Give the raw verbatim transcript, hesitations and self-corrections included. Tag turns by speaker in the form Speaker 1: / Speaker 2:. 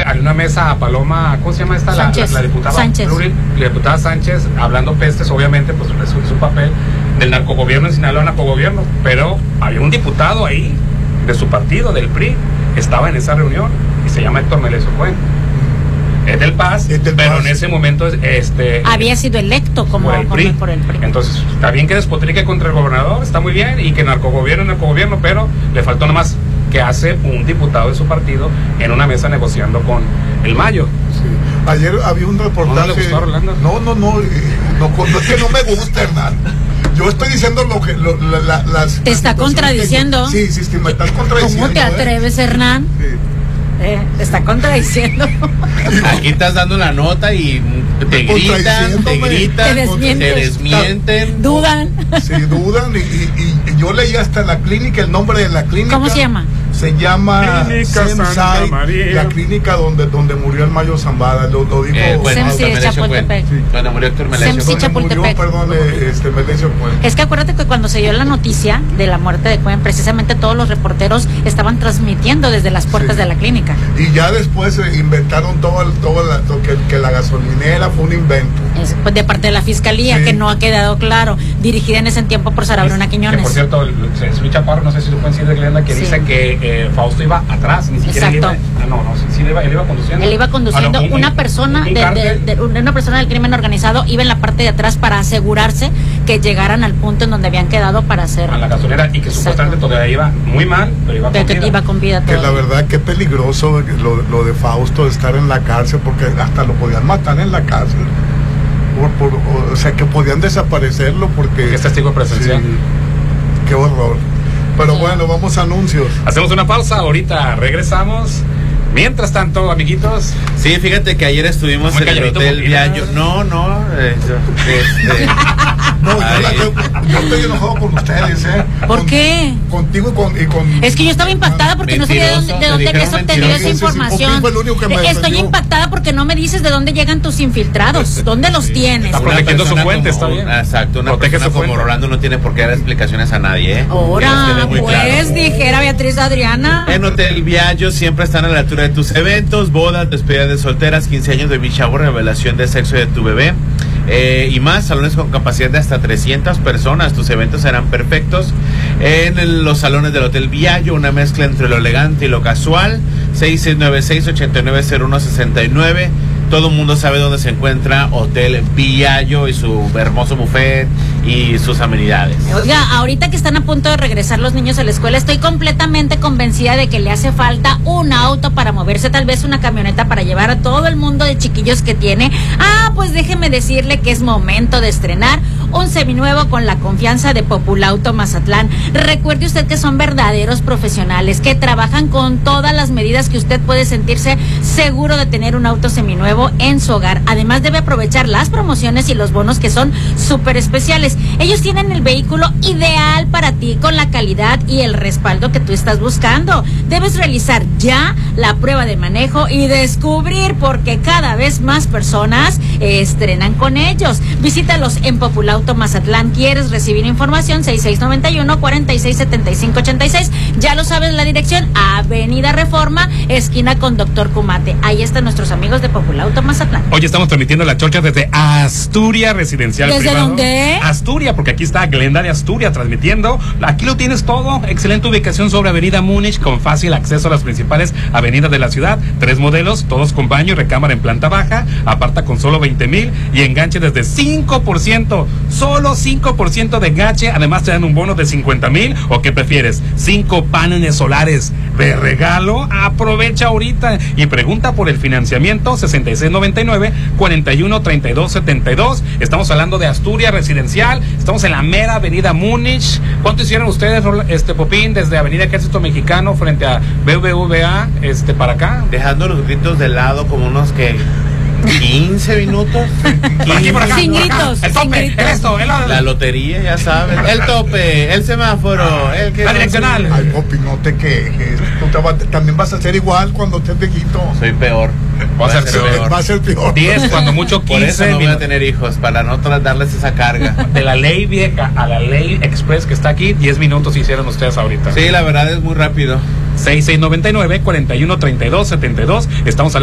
Speaker 1: hay una mesa a Paloma, ¿cómo se llama esta? La, la, la diputada
Speaker 2: Sánchez.
Speaker 1: Plural, la diputada Sánchez, hablando pestes, obviamente, pues es su, su papel del narcogobierno en Sinaloa, narcogobierno, pero había un diputado ahí de su partido, del P R I, estaba en esa reunión y se llama Héctor Melesio Cuen. Es del P A S,
Speaker 3: Es del
Speaker 1: pero
Speaker 3: P A S.
Speaker 1: en ese momento este
Speaker 2: Había sido electo como
Speaker 1: por el P R I.
Speaker 2: como por el P R I.
Speaker 1: Entonces, está bien que despotrique contra el gobernador, está muy bien, y que narcogobierno, narcogobierno, pero le faltó nomás que hace un diputado de su partido en una mesa negociando con el Mayo.
Speaker 3: Sí. Ayer había un reportaje.
Speaker 1: ¿No le gustó, Rolando?
Speaker 3: No, no, no, eh, no, no es que no me gusta, Hernán. Yo estoy diciendo lo que lo, la, la, las.
Speaker 2: Te está
Speaker 3: las
Speaker 2: contradiciendo.
Speaker 3: Que, sí, sí, sí, me estás contradiciendo.
Speaker 2: ¿Cómo te atreves,
Speaker 3: eh?
Speaker 2: Hernán?
Speaker 3: Sí.
Speaker 2: Eh, te está contradiciendo.
Speaker 4: Aquí estás dando la nota y te gritan, te
Speaker 3: Contradiciéndome.
Speaker 4: gritan,
Speaker 2: Te desmientes.
Speaker 4: te desmienten.
Speaker 2: Dudan.
Speaker 3: Sí, dudan. Y, y, y yo leí hasta la clínica, el nombre de la clínica.
Speaker 2: ¿Cómo se llama?
Speaker 3: Se llama
Speaker 1: Clínica Santa
Speaker 3: Semsai,
Speaker 1: María.
Speaker 3: la clínica donde, donde murió el Mayo Zambada. Lo, lo dijo.
Speaker 4: Eh, bueno,
Speaker 2: Semsi de
Speaker 4: Melesio
Speaker 2: Chapultepec.
Speaker 4: Cuen. Donde murió Héctor Melesio
Speaker 2: Semsi
Speaker 4: Cuen.
Speaker 3: donde murió,
Speaker 2: Chapultepec.
Speaker 3: perdón, eh, este, Melesio Cuen.
Speaker 2: Es que acuérdate que cuando se dio la noticia de la muerte de Cuen, precisamente todos los reporteros estaban transmitiendo desde las puertas
Speaker 3: Sí.
Speaker 2: de la clínica.
Speaker 3: Y ya después eh, inventaron todo, el- todo la- lo que, que la gasolinera fue un invento.
Speaker 2: Es, pues, de parte de la fiscalía,
Speaker 3: Sí.
Speaker 2: que no ha quedado claro, dirigida en ese tiempo por Sara Bruna
Speaker 1: Que por
Speaker 2: Quiñones.
Speaker 1: cierto, el- es Luis Chaparro, no sé si lo pueden decir de Glenda, que
Speaker 2: Sí.
Speaker 1: dice que eh, Fausto iba atrás, ni siquiera él iba.
Speaker 2: Exacto.
Speaker 1: Ah, no, no, sí, sí, él iba, él iba conduciendo.
Speaker 2: Él iba conduciendo,
Speaker 1: Ah, no, un-
Speaker 2: una
Speaker 1: un-
Speaker 2: persona
Speaker 1: un
Speaker 2: de, de-
Speaker 1: cártel.
Speaker 2: de- una persona del crimen organizado iba en la parte de atrás para asegurarse que llegaran al punto en donde habían quedado para hacer
Speaker 1: a la gasolera, y que
Speaker 2: Exacto.
Speaker 1: supuestamente todavía iba muy mal, pero iba
Speaker 2: que,
Speaker 1: con
Speaker 2: que
Speaker 1: vida.
Speaker 2: iba con vida
Speaker 3: Que la
Speaker 2: todavía.
Speaker 3: verdad que peligroso lo, lo de Fausto de estar en la cárcel, porque hasta lo podían matar en la cárcel. Por, por- o, o sea, que podían desaparecerlo porque.
Speaker 1: Que es testigo presencial.
Speaker 3: Sí, qué horror. Pero
Speaker 2: Sí.
Speaker 3: bueno, vamos a anuncios.
Speaker 1: Hacemos una pausa, ahorita regresamos. Mientras tanto, amiguitos,
Speaker 4: Sí, fíjate que ayer estuvimos
Speaker 1: Muy
Speaker 4: en el
Speaker 1: calladito,
Speaker 4: Hotel
Speaker 1: poquito.
Speaker 4: Viallo. No, no, eh, yo- este,
Speaker 3: No, yo, la-
Speaker 4: Ay.
Speaker 3: yo- yo estoy enojado con ustedes, ¿eh?
Speaker 2: ¿Por
Speaker 3: Con-
Speaker 2: qué?
Speaker 3: Contigo y con, y con.
Speaker 2: Es que yo estaba impactada porque no sabía de dónde, de
Speaker 4: Mentiroso,
Speaker 2: dónde
Speaker 4: me
Speaker 2: habías
Speaker 4: dijeron
Speaker 2: obtenido esa
Speaker 4: mentiroso.
Speaker 3: Sí, sí, sí,
Speaker 2: información.
Speaker 3: Popín fue el único que me
Speaker 2: Estoy
Speaker 3: defendió.
Speaker 2: impactada porque no me dices de dónde llegan tus infiltrados. ¿Dónde los tienes?
Speaker 1: Está
Speaker 4: una
Speaker 1: protegiendo su
Speaker 4: persona
Speaker 1: fuente,
Speaker 4: como-
Speaker 1: está bien.
Speaker 4: Exacto, una
Speaker 1: Protege
Speaker 4: persona
Speaker 1: su
Speaker 4: como
Speaker 1: fuente.
Speaker 4: Rolando no tiene por qué dar explicaciones a nadie, ¿eh?
Speaker 2: Ahora,
Speaker 4: Que nos quede muy
Speaker 2: pues,
Speaker 4: claro.
Speaker 2: dijera Beatriz Adriana.
Speaker 4: En Hotel Viallo siempre están a la altura de tus eventos, bodas, despedidas de solteras, quince años de baby shower, revelación de sexo de tu bebé eh, y más, salones con capacidad de hasta trescientas personas. Tus eventos serán perfectos en el- los salones del Hotel Viallo, una mezcla entre lo elegante y lo casual. Seis seis nueve seis, ocho nueve cero uno seis nueve. Todo el mundo sabe dónde se encuentra Hotel Viallo y su hermoso buffet y sus amenidades.
Speaker 2: Oiga, ahorita que están a punto de regresar los niños a la escuela, estoy completamente convencida de que le hace falta un auto para moverse, tal vez una camioneta para llevar a todo el mundo de chiquillos que tiene. Ah, pues déjeme decirle que es momento de estrenar un seminuevo con la confianza de Populauto Mazatlán. Recuerde usted que son verdaderos profesionales, que trabajan con todas las medidas que usted puede sentirse seguro de tener un auto seminuevo en su hogar. Además, debe aprovechar las promociones y los bonos que son súper especiales. Ellos tienen el vehículo ideal para ti, con la calidad y el respaldo que tú estás buscando. Debes realizar ya la prueba de manejo y descubrir por qué cada vez más personas eh, estrenan con ellos. Visítalos en Populauto Mazatlán. ¿Quieres recibir información? seis seis nueve uno, cuatro seis siete cinco ocho seis. Ya lo sabes, la dirección: Avenida Reforma, esquina con Doctor Kumate. Ahí están nuestros amigos de Populauto Mazatlán.
Speaker 1: hoy estamos transmitiendo la chorcha desde Asturias Residencial
Speaker 2: ¿Desde
Speaker 1: Privado.
Speaker 2: dónde?
Speaker 1: Asturias, porque aquí está Glenda de Asturias transmitiendo. Aquí lo tienes todo. Excelente ubicación sobre Avenida Múnich, con fácil acceso a las principales avenidas de la ciudad. Tres modelos, todos con baño y recámara en planta baja. Aparta con solo veinte mil y enganche desde cinco por ciento. Solo cinco por ciento de enganche. Además te dan un bono de cincuenta mil. ¿O qué prefieres? Cinco paneles solares de regalo. Aprovecha ahorita y pregunta por el financiamiento. Sesenta y seis noventa y nueve, cuarenta y uno treinta y dos setenta y dos. Estamos hablando de Asturias Residencial. Estamos en la mera Avenida Múnich. ¿Cuánto hicieron ustedes, este Popín, desde Avenida Ejército Mexicano frente a B B V A este para acá?
Speaker 4: Dejando los gritos de lado como unos que quince minutos.
Speaker 1: Por aquí, por acá,
Speaker 2: Sin
Speaker 1: por acá.
Speaker 2: gritos,
Speaker 1: El
Speaker 2: sin
Speaker 1: tope,
Speaker 2: gritos.
Speaker 1: el esto, el
Speaker 4: La lotería, ya sabes. El tope, el semáforo, el que
Speaker 1: La direccional.
Speaker 3: Ay, Popi, no te quejes. Tú te vas- también vas a ser igual cuando estés viejito.
Speaker 4: Soy peor.
Speaker 1: Va a ser
Speaker 3: Se-
Speaker 1: peor.
Speaker 3: Va a ser peor.
Speaker 1: diez, cuando mucho
Speaker 4: Por eso
Speaker 1: quince
Speaker 4: no voy a
Speaker 1: minutos.
Speaker 4: tener hijos, para no tra- darles esa carga.
Speaker 1: De la ley vieja a la ley express que está aquí, diez minutos hicieron ustedes ahorita.
Speaker 4: Sí, la verdad es muy rápido.
Speaker 1: seis seis noventa y nueve, cuarenta y uno treinta y dos setenta y dos. Estamos hablando